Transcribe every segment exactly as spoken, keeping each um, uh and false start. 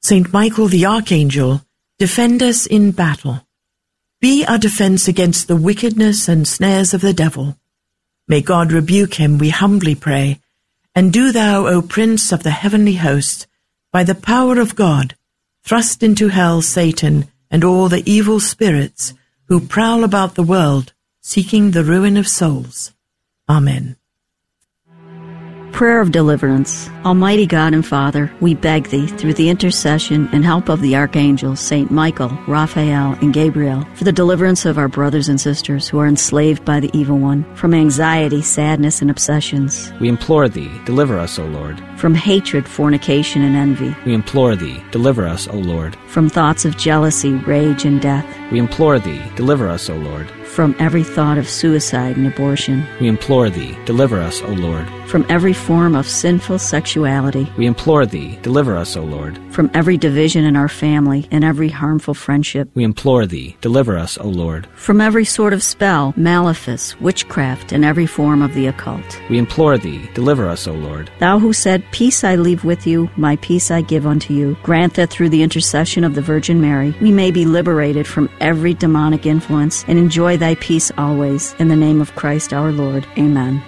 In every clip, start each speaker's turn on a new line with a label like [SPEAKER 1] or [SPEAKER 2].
[SPEAKER 1] Saint Michael the Archangel, defend us in battle. Be our defense against the wickedness and snares of the devil. May God rebuke him, we humbly pray. And do thou, O Prince of the heavenly host, by the power of God, thrust into hell Satan and all the evil spirits who prowl about the world, seeking the ruin of souls. Amen.
[SPEAKER 2] Prayer of Deliverance. Almighty God and Father, we beg Thee, through the intercession and help of the archangels, Saint Michael, Raphael, and Gabriel, for the deliverance of our brothers and sisters who are enslaved by the evil one, from anxiety, sadness, and obsessions.
[SPEAKER 3] We implore Thee, deliver us, O Lord.
[SPEAKER 2] From hatred, fornication, and envy.
[SPEAKER 3] We implore Thee, deliver us, O Lord.
[SPEAKER 2] From thoughts of jealousy, rage, and death.
[SPEAKER 3] We implore Thee, deliver us, O Lord.
[SPEAKER 2] From every thought of suicide and abortion.
[SPEAKER 3] We implore Thee, deliver us, O Lord.
[SPEAKER 2] From every form of sinful sexuality.
[SPEAKER 3] We implore Thee, deliver us, O Lord.
[SPEAKER 2] From every division in our family and every harmful friendship.
[SPEAKER 3] We implore Thee, deliver us, O Lord.
[SPEAKER 2] From every sort of spell, malefice, witchcraft, and every form of the occult.
[SPEAKER 3] We implore Thee, deliver us, O Lord.
[SPEAKER 2] Thou who said, Peace I leave with you, my peace I give unto you, grant that through the intercession of the Virgin Mary, we may be liberated from every demonic influence and enjoy Thy peace always. In the name of Christ our Lord. Amen.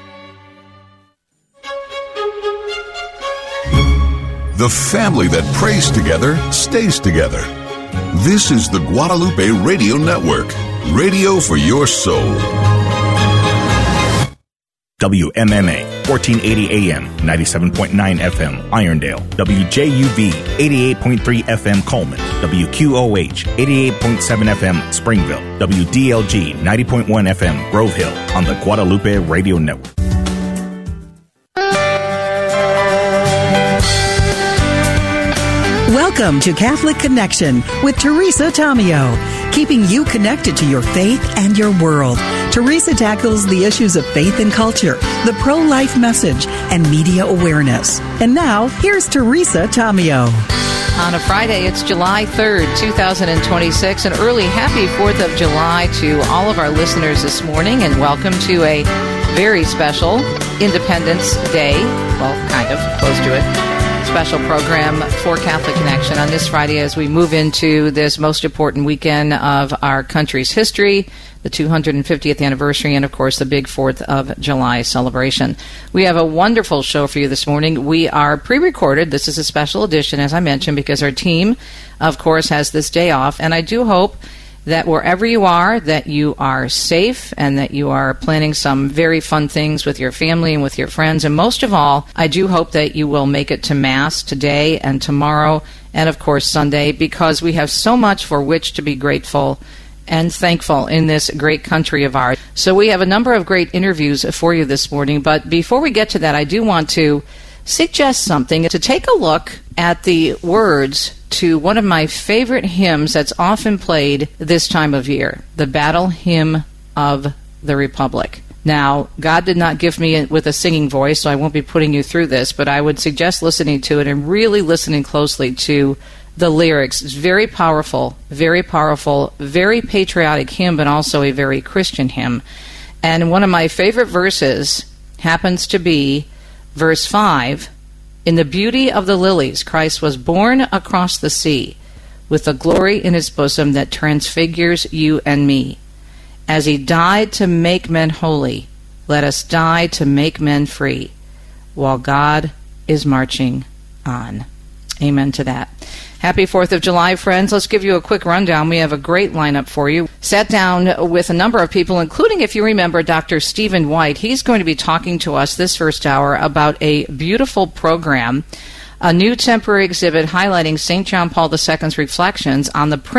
[SPEAKER 4] The family that prays together stays together. This is the Guadalupe Radio Network, radio for your soul.
[SPEAKER 5] W M M A, fourteen eighty A M, ninety-seven point nine F M, Irondale. W J U V, eighty-eight point three F M, Coleman. W Q O H, eighty-eight point seven F M, Springville. W D L G, ninety point one F M, Grove Hill, on the Guadalupe Radio Network.
[SPEAKER 6] Welcome to Catholic Connection with Teresa Tomeo, keeping you connected to your faith and your world. Teresa tackles the issues of faith and culture, the pro-life message, and media awareness. And now, here's Teresa Tomeo.
[SPEAKER 7] On a Friday, it's July third, twenty twenty-six. An early happy fourth of July to all of our listeners this morning, and welcome to a very special Independence Day, well, kind of, close to it, special program for Catholic Connection on this Friday as we move into this most important weekend of our country's history, the two hundred fiftieth anniversary, and of course the big fourth of July celebration. We have a wonderful show for you this morning. We are pre-recorded. This is a special edition, as I mentioned, because our team, of course, has this day off, and I do hope that wherever you are, that you are safe and that you are planning some very fun things with your family and with your friends. And most of all, I do hope that you will make it to Mass today and tomorrow and, of course, Sunday, because we have so much for which to be grateful and thankful in this great country of ours. So we have a number of great interviews for you this morning. But before we get to that, I do want to suggest something, to take a look at the words to one of my favorite hymns that's often played this time of year, the Battle Hymn of the Republic. Now, God did not give me with a singing voice, so I won't be putting you through this, but I would suggest listening to it and really listening closely to the lyrics. It's very powerful, very powerful, very patriotic hymn, but also a very Christian hymn. And one of my favorite verses happens to be verse five. In the beauty of the lilies, Christ was born across the sea, with the glory in his bosom that transfigures you and me. As he died to make men holy, let us die to make men free, while God is marching on. Amen to that. Happy fourth of July, friends. Let's give you a quick rundown. We have a great lineup for you. Sat down with a number of people, including, if you remember, Doctor Stephen White. He's going to be talking to us this first hour about a beautiful program, a new temporary exhibit highlighting Saint John Paul the Second's reflections on the